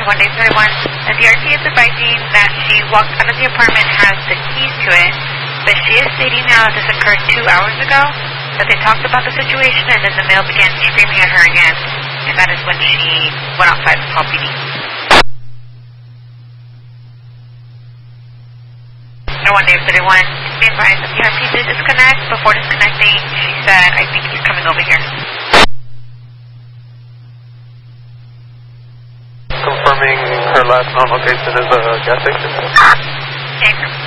1 day 31. The DRT is advising that she walked out of the apartment, has the keys to it, but she is stating now that this occurred 2 hours ago, that they talked about the situation and then the male began screaming at her again, and that is when she went outside to call PD. No 1 day 31. Be advised that the DRT did disconnect. Before disconnecting, she said, I think he's coming over here. Confirming her last known location is a gas station. Okay.